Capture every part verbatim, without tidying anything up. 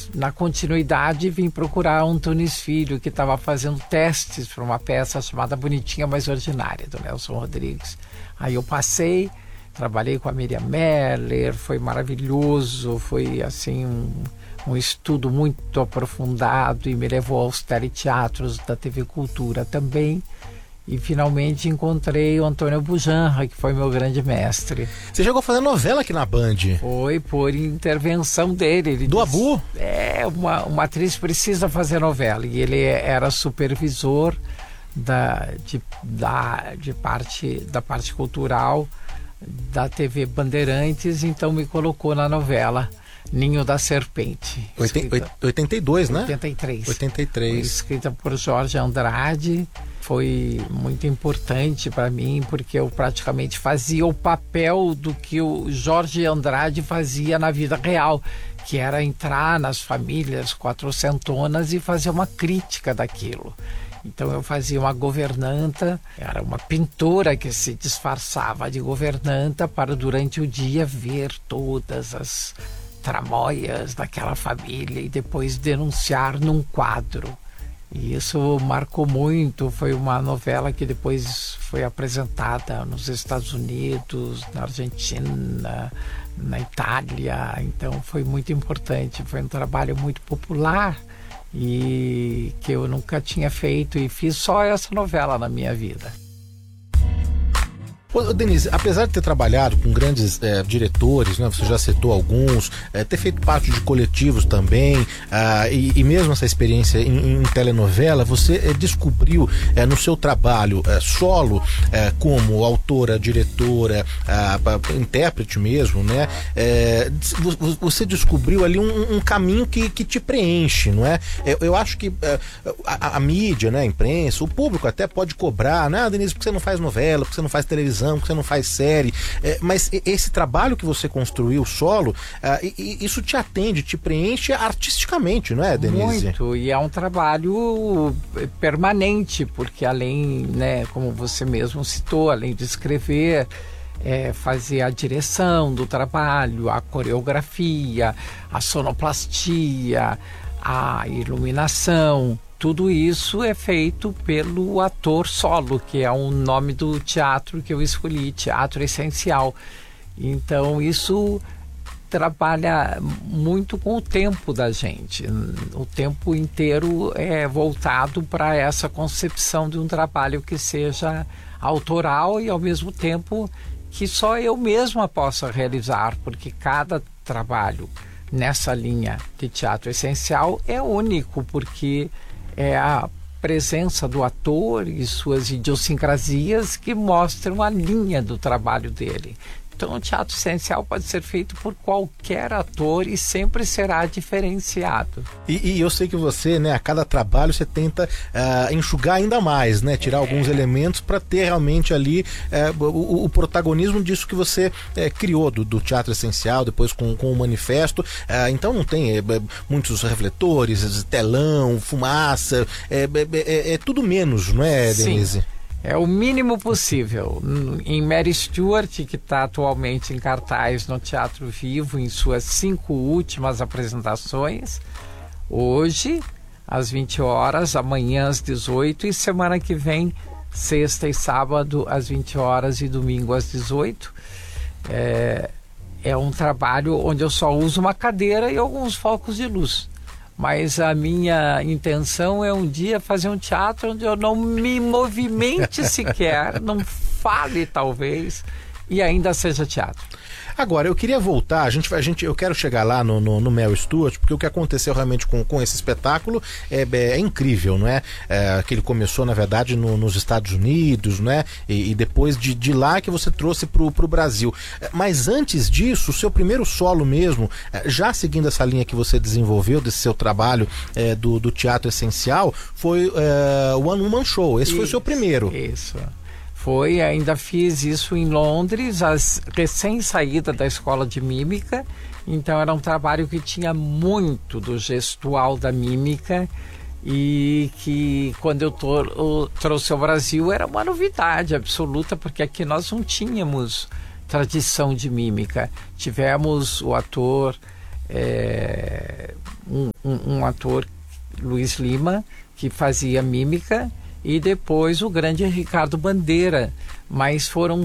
depois, na continuidade, vim procurar o Antunes Filho, que estava fazendo testes para uma peça chamada Bonitinha Mais Ordinária, do Nelson Rodrigues. Aí eu passei, trabalhei com a Miriam Meller, foi maravilhoso, foi assim um, um estudo muito aprofundado e me levou aos teleteatros da T V Cultura também. E finalmente encontrei o Antônio Bujanra, que foi meu grande mestre. Você chegou a fazer novela aqui na Band? Foi por intervenção dele. Ele Do disse, Abu? É, uma, uma atriz precisa fazer novela. E ele era supervisor da, de, da, de parte, da parte cultural da T V Bandeirantes, então me colocou na novela Ninho da Serpente. Escrita, oitenta e dois, né? oitenta e três. oitenta e três. Foi escrita por Jorge Andrade. Foi muito importante para mim, porque eu praticamente fazia o papel do que o Jorge Andrade fazia na vida real, que era entrar nas famílias quatrocentonas e fazer uma crítica daquilo. Então eu fazia uma governanta, era uma pintora que se disfarçava de governanta para durante o dia ver todas as tramóias daquela família e depois denunciar num quadro. E isso marcou muito, foi uma novela que depois foi apresentada nos Estados Unidos, na Argentina, na Itália, então foi muito importante, foi um trabalho muito popular e que eu nunca tinha feito e fiz só essa novela na minha vida. Ô, Denise, apesar de ter trabalhado com grandes é, diretores, né, você já citou alguns, é, ter feito parte de coletivos também, ah, e, e mesmo essa experiência em, em telenovela, você é, descobriu é, no seu trabalho é, solo, é, como autora, diretora, ah, intérprete mesmo, né, é, você descobriu ali um, um caminho que, que te preenche, não é? Eu, eu acho que é, a, a mídia, né, a imprensa, o público até pode cobrar, né, ah, Denise, por que você não faz novela, por que você não faz televisão, que você não faz série, é, mas esse trabalho que você construiu solo, é, isso te atende, te preenche artisticamente, não é, Denise? Muito, e é um trabalho permanente, porque além, né, como você mesmo citou, além de escrever, é, fazer a direção do trabalho, a coreografia, a sonoplastia, a iluminação, tudo isso é feito pelo ator solo, que é o nome do teatro que eu escolhi, Teatro Essencial. Então isso trabalha muito com o tempo da gente. O tempo inteiro é voltado para essa concepção de um trabalho que seja autoral e ao mesmo tempo que só eu mesma possa realizar, porque cada trabalho nessa linha de Teatro Essencial é único, porque é a presença do ator e suas idiosincrasias que mostram a linha do trabalho dele. Então o Teatro Essencial pode ser feito por qualquer ator e sempre será diferenciado. E, e eu sei que você, né, a cada trabalho você tenta uh, enxugar ainda mais, né, tirar é. alguns elementos para ter realmente ali uh, o, o protagonismo disso que você uh, criou do, do Teatro Essencial, depois com, com o Manifesto. Uh, então não tem uh, muitos refletores, telão, fumaça, é, é, é tudo menos, não é, Denise? Sim. É o mínimo possível. Em Mary Stuart, que está atualmente em cartaz no Teatro Vivo, em suas cinco últimas apresentações, hoje, às vinte horas, amanhã às dezoito e semana que vem, sexta e sábado, às vinte horas e domingo às dezoito. É, é um trabalho onde eu só uso uma cadeira e alguns focos de luz. Mas a minha intenção é um dia fazer um teatro onde eu não me movimente sequer, não fale talvez, e ainda seja teatro. Agora, eu queria voltar, a gente, a gente, eu quero chegar lá no, no, no Mel Stuart, porque o que aconteceu realmente com, com esse espetáculo é, é, é incrível, não é? é? Que ele começou, na verdade, no, nos Estados Unidos, né? E, e depois de, de lá que você trouxe pro, pro Brasil. Mas antes disso, o seu primeiro solo mesmo, já seguindo essa linha que você desenvolveu, desse seu trabalho é, do, do Teatro Essencial, foi é, o One Woman Show. Esse isso, foi o seu primeiro. Isso. Foi, ainda fiz isso em Londres, as, recém-saída da escola de mímica, então era um trabalho que tinha muito do gestual da mímica e que quando eu, to, eu trouxe ao Brasil era uma novidade absoluta, porque aqui nós não tínhamos tradição de mímica. Tivemos o ator é, um, um, um ator, Luiz Lima, que fazia mímica, e depois o grande Ricardo Bandeira, mas foram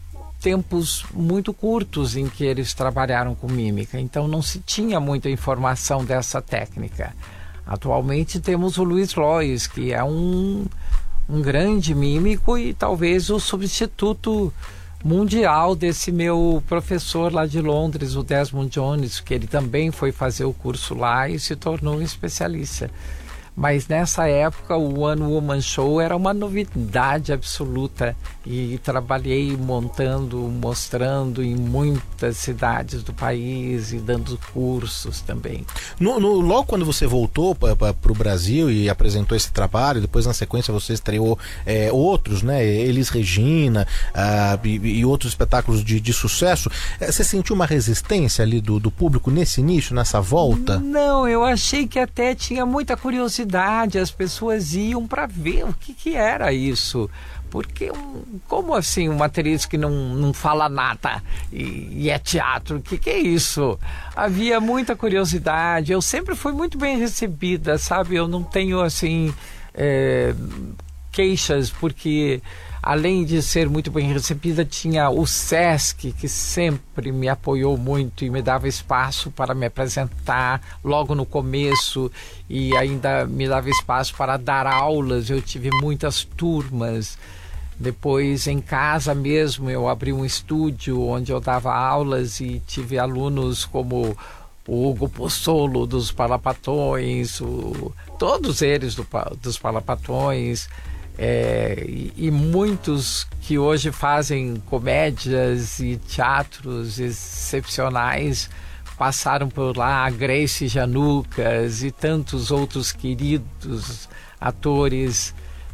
tempos muito curtos em que eles trabalharam com mímica, então não se tinha muita informação dessa técnica. Atualmente temos o Luiz Lois, que é um, um grande mímico e talvez o substituto mundial desse meu professor lá de Londres, o Desmond Jones, que ele também foi fazer o curso lá e se tornou um especialista. Mas nessa época o One Woman Show era uma novidade absoluta e trabalhei montando, mostrando em muitas cidades do país e dando cursos também. No, no, logo quando você voltou para o Brasil e apresentou esse trabalho, depois na sequência você estreou é, outros, né? Elis Regina ah, e, e outros espetáculos de, de sucesso. Você sentiu uma resistência ali do, do público nesse início, nessa volta? Não, eu achei que até tinha muita curiosidade. As pessoas iam para ver o que, que era isso. Porque, um, como assim, uma atriz que não, não fala nada e, e é teatro, o que, que é isso? Havia muita curiosidade, eu sempre fui muito bem recebida, sabe? Eu não tenho, assim, é, queixas, porque além de ser muito bem recebida, tinha o Sesc, que sempre me apoiou muito e me dava espaço para me apresentar logo no começo e ainda me dava espaço para dar aulas. Eu tive muitas turmas. Depois, em casa mesmo, eu abri um estúdio onde eu dava aulas e tive alunos como o Hugo Pozzolo dos Palapatões, o, todos eles do, dos Palapatões, É, e, e muitos que hoje fazem comédias e teatros excepcionais passaram por lá, a Grace Janucas e tantos outros queridos atores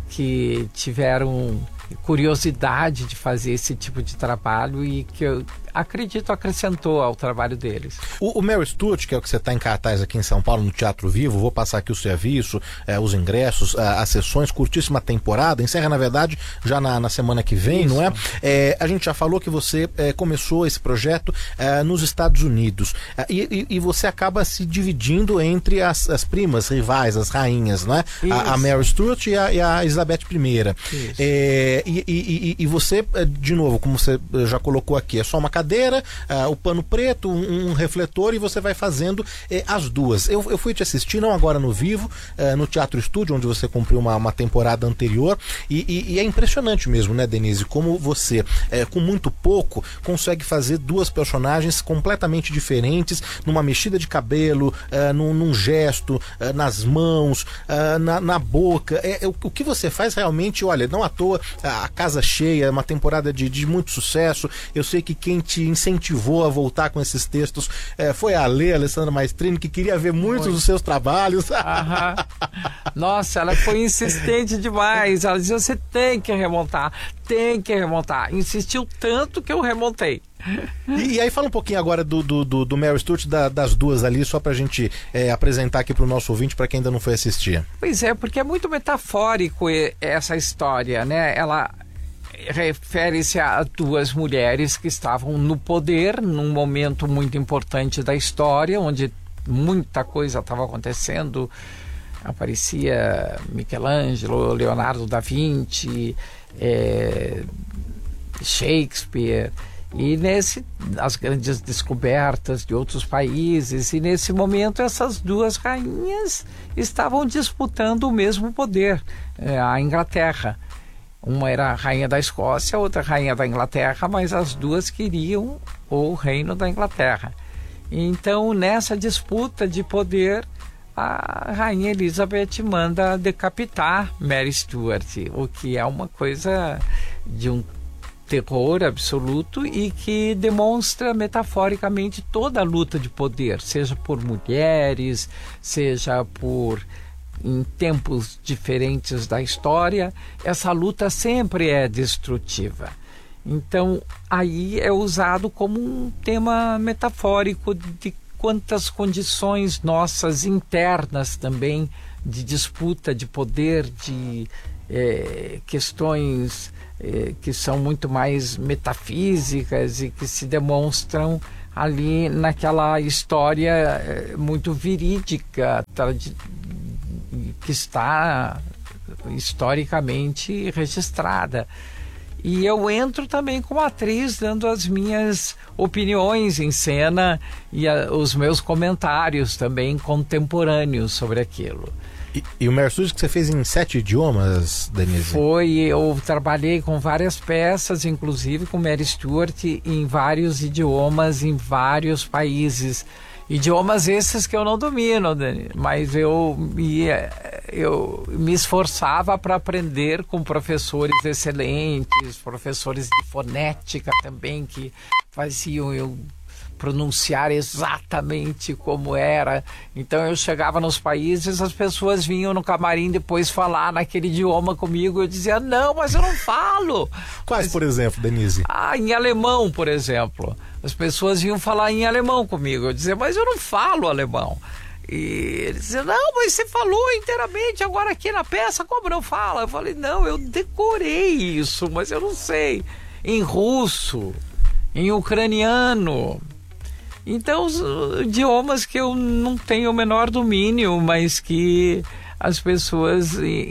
que tiveram curiosidade de fazer esse tipo de trabalho e que eu acredito acrescentou ao trabalho deles. O, o Mary Stuart, que é o que você está em cartaz aqui em São Paulo, no Teatro Vivo, vou passar aqui o serviço, é, os ingressos, a, as sessões, curtíssima temporada, encerra na verdade já na, na semana que vem, Isso. não é? é? A gente já falou que você é, começou esse projeto é, nos Estados Unidos é, e, e você acaba se dividindo entre as, as primas, rivais, as rainhas, não é? A, a Mary Stuart e a, e a Elizabeth I. É, e, e, e você, de novo, como você já colocou aqui, é só uma cadeira, uh, o pano preto, um, um refletor e você vai fazendo eh, as duas. Eu, eu fui te assistir, não agora no vivo, uh, no Teatro Estúdio, onde você cumpriu uma, uma temporada anterior e, e, e é impressionante mesmo, né, Denise, como você, eh, com muito pouco, consegue fazer duas personagens completamente diferentes, numa mexida de cabelo, uh, num, num gesto, uh, nas mãos, uh, na, na boca. É, é, o, o que você faz realmente, olha, não à toa, a, a casa cheia, uma temporada de, de muito sucesso. Eu sei que quem te incentivou a voltar com esses textos é, foi a Lê, a Alessandra Maestrini, que queria ver muitos dos seus trabalhos. Aham. Nossa, ela foi insistente demais. Ela dizia, você tem que remontar, tem que remontar. Insistiu tanto que eu remontei. E, e aí fala um pouquinho agora do, do, do, do Mary Stuart, da, das duas ali, só pra gente é, apresentar aqui pro nosso ouvinte, para quem ainda não foi assistir. Pois é, porque é muito metafórico essa história, né? Ela refere-se a duas mulheres que estavam no poder num momento muito importante da história, onde muita coisa estava acontecendo. Aparecia Michelangelo, Leonardo da Vinci, é, Shakespeare, e nesse, as grandes descobertas de outros países, e nesse momento essas duas rainhas estavam disputando o mesmo poder, é, a Inglaterra. Uma era a rainha da Escócia, outra rainha da Inglaterra, mas as duas queriam o reino da Inglaterra. Então, nessa disputa de poder, a rainha Elizabeth manda decapitar Mary Stuart, o que é uma coisa de um terror absoluto e que demonstra metaforicamente toda a luta de poder, seja por mulheres, seja por... em tempos diferentes da história, essa luta sempre é destrutiva. Então, aí é usado como um tema metafórico de quantas condições nossas internas também, de disputa de poder, de é, questões é, que são muito mais metafísicas e que se demonstram ali naquela história muito verídica, que está historicamente registrada. E eu entro também como atriz, dando as minhas opiniões em cena e a, os meus comentários também contemporâneos sobre aquilo. E, e o Mary Stuart que você fez em sete idiomas, Denise? Foi, eu trabalhei com várias peças, inclusive com Mary Stuart, em vários idiomas, em vários países. Idiomas esses que eu não domino, Dani, mas eu me, eu me esforçava para aprender com professores excelentes, professores de fonética também, que faziam eu pronunciar exatamente como era. Então eu chegava nos países, as pessoas vinham no camarim depois falar naquele idioma comigo, eu dizia, não, mas eu não falo. Quais, mas, por exemplo, Denise? Ah, em alemão, por exemplo. As pessoas vinham falar em alemão comigo, eu dizia, mas eu não falo alemão. E eles diziam, não, mas você falou inteiramente agora aqui na peça, como não fala? Eu falei, não, eu decorei isso, mas eu não sei. Em russo, em ucraniano. Então, os idiomas que eu não tenho o menor domínio, mas que as pessoas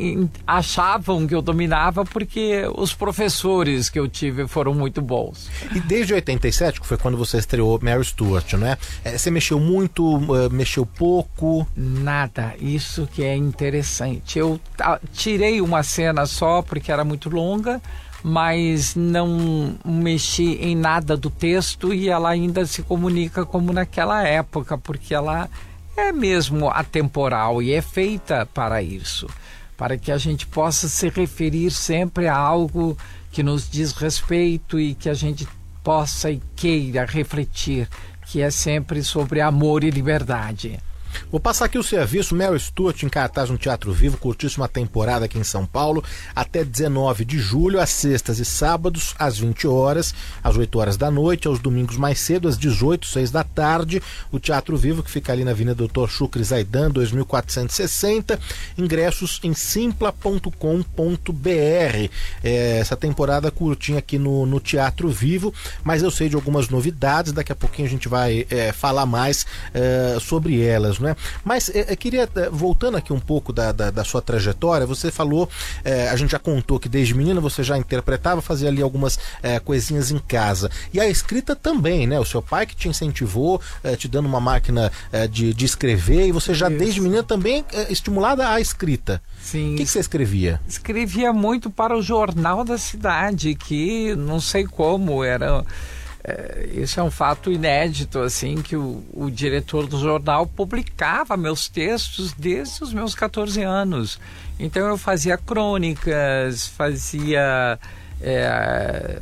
achavam que eu dominava porque os professores que eu tive foram muito bons. E desde oitenta e sete, que foi quando você estreou Mary Stuart, não é? Você mexeu muito, mexeu pouco? Nada, isso que é interessante. Eu tirei uma cena só porque era muito longa, mas não mexi em nada do texto e ela ainda se comunica como naquela época, porque ela é mesmo atemporal e é feita para isso, para que a gente possa se referir sempre a algo que nos diz respeito e que a gente possa e queira refletir, que é sempre sobre amor e liberdade. Vou passar aqui o serviço. Mary Stuart em cartaz no Teatro Vivo, curtíssima temporada aqui em São Paulo, até dezenove de julho, às sextas e sábados, às vinte horas, às oito horas da noite, aos domingos mais cedo, às dezoito, seis da tarde. O Teatro Vivo, que fica ali na Avenida doutor Chucre Zaidan, dois mil quatrocentos e sessenta. Ingressos em simpla ponto com ponto b r. É, essa temporada curtinha aqui no, no Teatro Vivo, mas eu sei de algumas novidades, daqui a pouquinho a gente vai é, falar mais é, sobre elas, né? Mas eu, eu queria, voltando aqui um pouco da, da, da sua trajetória, você falou, é, a gente já contou que desde menina você já interpretava, fazia ali algumas é, coisinhas em casa. E a escrita também, né? O seu pai que te incentivou, é, te dando uma máquina é, de, de escrever, e você já Isso. desde menina também é, estimulada à escrita. Sim. O que, que você escrevia? Escrevia muito para o Jornal da Cidade, que não sei como era... É, isso é um fato inédito, assim, que o, o diretor do jornal publicava meus textos desde os meus catorze anos. Então eu fazia crônicas, fazia é,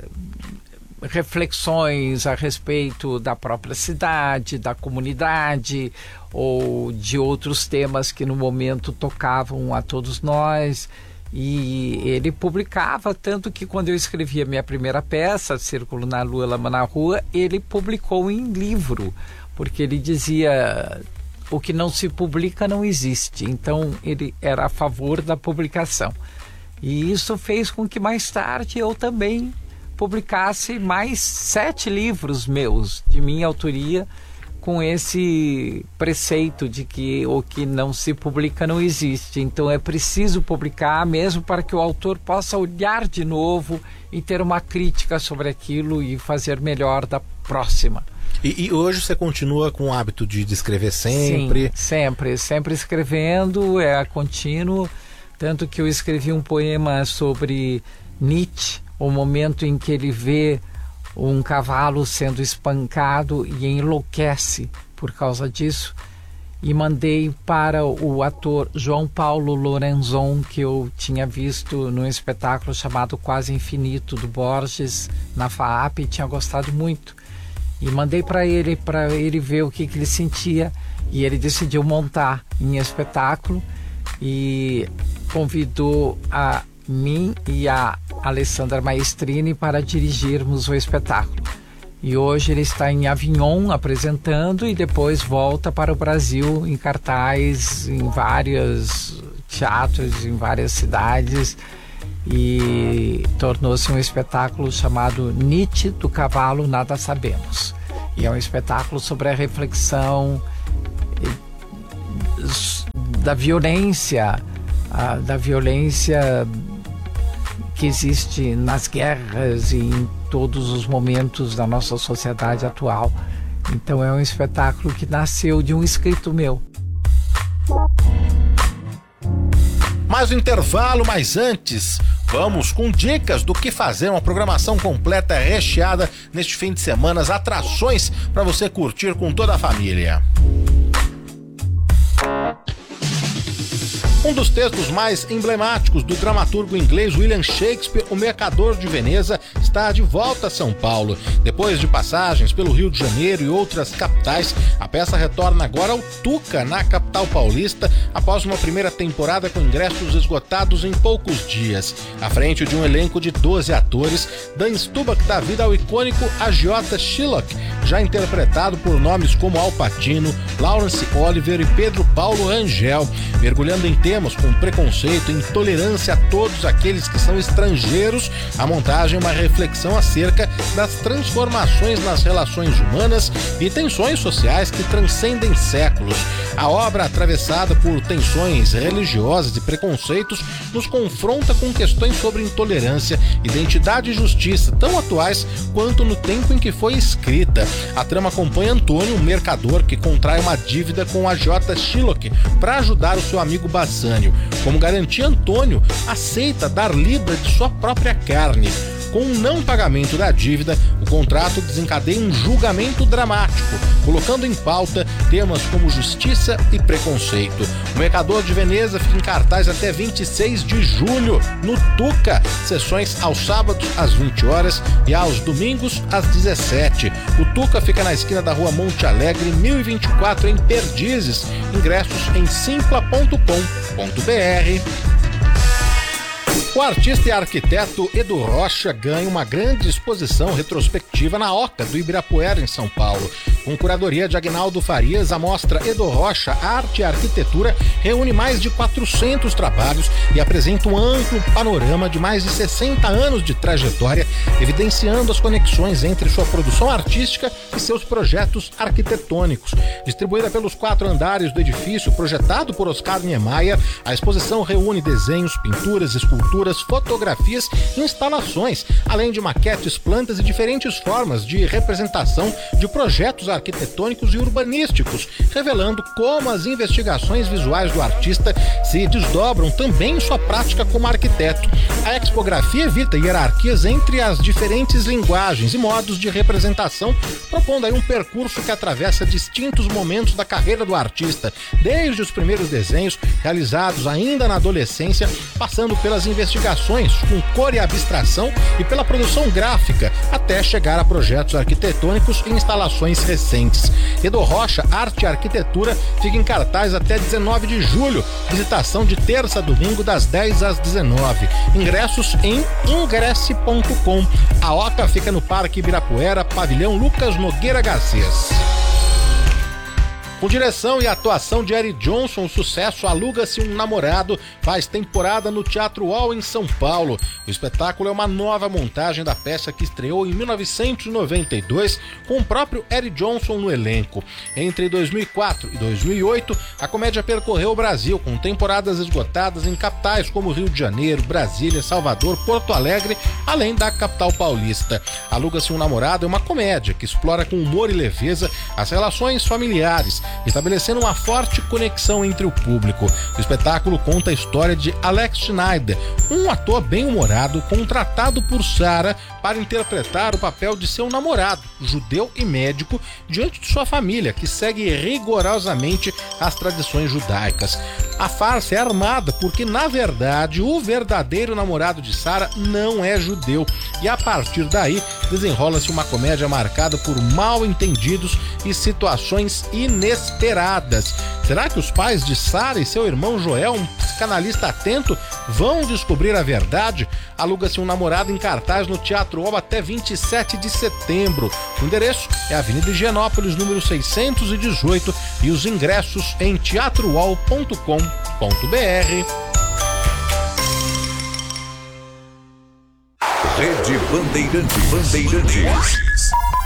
reflexões a respeito da própria cidade, da comunidade, ou de outros temas que no momento tocavam a todos nós. E ele publicava, tanto que quando eu escrevia minha primeira peça, Círculo na Lua, Lama na Rua, ele publicou em livro, porque ele dizia, o que não se publica não existe. Então ele era a favor da publicação. E isso fez com que mais tarde eu também publicasse mais sete livros meus, de minha autoria, com esse preceito de que o que não se publica não existe. Então é preciso publicar mesmo para que o autor possa olhar de novo e ter uma crítica sobre aquilo e fazer melhor da próxima. E, e hoje você continua com o hábito de, de escrever sempre? Sim, sempre, sempre escrevendo, é contínuo. Tanto que eu escrevi um poema sobre Nietzsche, o momento em que ele vê um cavalo sendo espancado e enlouquece por causa disso, e mandei para o ator João Paulo Lorenzon, que eu tinha visto num espetáculo chamado Quase Infinito do Borges na F A A P e tinha gostado muito, e mandei para ele para ele ver o que, que ele sentia, e ele decidiu montar em espetáculo e convidou a mim e a Alessandra Maestrini para dirigirmos o espetáculo. E hoje ele está em Avignon apresentando e depois volta para o Brasil em cartaz em vários teatros, em várias cidades, e tornou-se um espetáculo chamado Nietzsche do Cavalo Nada Sabemos. E é um espetáculo sobre a reflexão da violência, a, da violência que existe nas guerras e em todos os momentos da nossa sociedade atual. Então é um espetáculo que nasceu de um escrito meu. Mais um intervalo, mas antes, vamos com dicas do que fazer, uma programação completa, recheada neste fim de semana, as atrações para você curtir com toda a família. Um dos textos mais emblemáticos do dramaturgo inglês William Shakespeare, O Mercador de Veneza, está de volta a São Paulo. Depois de passagens pelo Rio de Janeiro e outras capitais, a peça retorna agora ao Tuca, na capital paulista, após uma primeira temporada com ingressos esgotados em poucos dias. À frente de um elenco de doze atores, Dan Stubach dá vida ao icônico agiota Shylock, já interpretado por nomes como Al Pacino, Laurence Olivier e Pedro Paulo Rangel, mergulhando em temas como preconceito e intolerância a todos aqueles que são estrangeiros. A montagem é uma reflexão acerca das transformações nas relações humanas e tensões sociais que transcendem séculos. A obra, atravessada por tensões religiosas e preconceitos, nos confronta com questões sobre intolerância, identidade e justiça, tão atuais quanto no tempo em que foi escrita. A trama acompanha Antônio, um mercador que contrai uma dívida com o agiota Shylock para ajudar o seu amigo Bassanio. Como garantia, Antônio aceita dar libra de sua própria carne. Com o não pagamento da dívida, o contrato desencadeia um julgamento dramático, colocando em pauta temas como justiça e preconceito. O Mercador de Veneza fica em cartaz até vinte e seis de julho, no Tuca. Sessões aos sábados às vinte horas e aos domingos às dezessete. O Tuca fica na esquina da Rua Monte Alegre, mil e vinte e quatro, em Perdizes. Ingressos em simpla ponto com ponto br. O artista e arquiteto Edu Rocha ganha uma grande exposição retrospectiva na Oca do Ibirapuera, em São Paulo. Com curadoria de Agnaldo Farias, a mostra Edu Rocha, Arte e Arquitetura reúne mais de quatrocentos trabalhos e apresenta um amplo panorama de mais de sessenta anos de trajetória, evidenciando as conexões entre sua produção artística e seus projetos arquitetônicos. Distribuída pelos quatro andares do edifício, projetado por Oscar Niemeyer, a exposição reúne desenhos, pinturas, esculturas, fotografias e instalações, além de maquetes, plantas e diferentes formas de representação de projetos arquitetônicos e urbanísticos, revelando como as investigações visuais do artista se desdobram também em sua prática como arquiteto. A expografia evita hierarquias entre as diferentes linguagens e modos de representação, propondo aí um percurso que atravessa distintos momentos da carreira do artista, desde os primeiros desenhos realizados ainda na adolescência, passando pelas investigações com cor e abstração e pela produção gráfica, até chegar a projetos arquitetônicos e instalações recentes. Edu Rocha, Arte e Arquitetura fica em cartaz até dezenove de julho. Visitação de terça a domingo das dez às dezenove. Ingressos em ingresse ponto com. A Oca fica no Parque Ibirapuera, Pavilhão Lucas Nogueira Garcês. Com direção e atuação de Eric Johnson, o sucesso Aluga-se um Namorado faz temporada no Teatro Uol, em São Paulo. O espetáculo é uma nova montagem da peça que estreou em mil novecentos e noventa e dois, com o próprio Eric Johnson no elenco. Entre dois mil e quatro e dois mil e oito, a comédia percorreu o Brasil, com temporadas esgotadas em capitais como Rio de Janeiro, Brasília, Salvador, Porto Alegre, além da capital paulista. Aluga-se um Namorado é uma comédia que explora com humor e leveza as relações familiares, estabelecendo uma forte conexão entre o público. O espetáculo conta a história de Alex Schneider, um ator bem-humorado contratado por Sarah para interpretar o papel de seu namorado, judeu e médico, diante de sua família, que segue rigorosamente as tradições judaicas. A farsa é armada porque, na verdade, o verdadeiro namorado de Sarah não é judeu, e a partir daí desenrola-se uma comédia marcada por mal-entendidos e situações inesperadas. Será que os pais de Sarah e seu irmão Joel, um psicanalista atento, vão descobrir a verdade? Aluga-se um Namorado em cartaz no Teatro Uol até vinte e sete de setembro. O endereço é Avenida Higienópolis, número seiscentos e dezoito, e os ingressos em teatro uol ponto com ponto br. Rede Bandeirantes. Bandeirantes.